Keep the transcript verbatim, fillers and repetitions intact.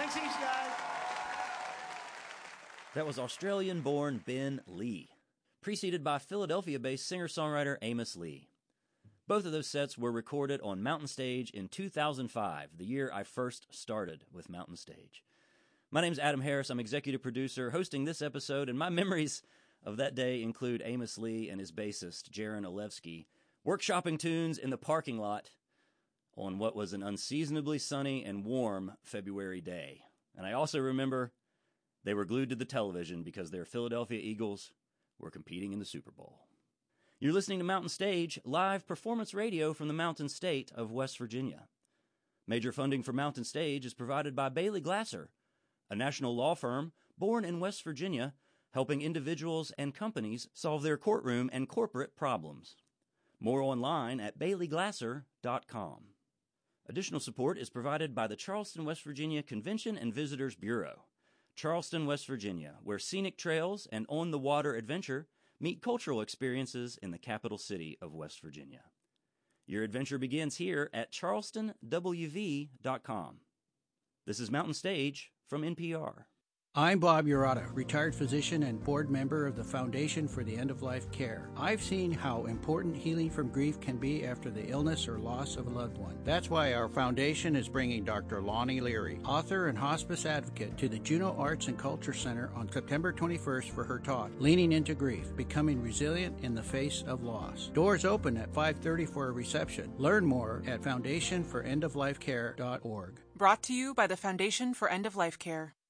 Thanks, each guys. That was Australian-born Ben Lee, preceded by Philadelphia-based singer-songwriter Amos Lee. Both of those sets were recorded on Mountain Stage in two thousand five, the year I first started with Mountain Stage. My name's Adam Harris. I'm executive producer hosting this episode, and my memories of that day include Amos Lee and his bassist, Jaron Olevsky, workshopping tunes in the parking lot on what was an unseasonably sunny and warm February day. And I also remember they were glued to the television because their Philadelphia Eagles were competing in the Super Bowl. You're listening to Mountain Stage, live performance radio from the Mountain State of West Virginia. Major funding for Mountain Stage is provided by Bailey Glasser, a national law firm born in West Virginia, helping individuals and companies solve their courtroom and corporate problems. More online at bailey glasser dot com. Additional support is provided by the Charleston, West Virginia Convention and Visitors Bureau. Charleston, West Virginia, where scenic trails and on-the-water adventure meet cultural experiences in the capital city of West Virginia. Your adventure begins here at charleston w v dot com. This is Mountain Stage from N P R. I'm Bob Urata, retired physician and board member of the Foundation for the End-of-Life Care. I've seen how important healing from grief can be after the illness or loss of a loved one. That's why our foundation is bringing Doctor Lonnie Leary, author and hospice advocate, to the Juneau Arts and Culture Center on September twenty-first for her talk, Leaning into Grief, Becoming Resilient in the Face of Loss. Doors open at five thirty for a reception. Learn more at foundation for end of life care dot org. Brought to you by the Foundation for End-of-Life Care.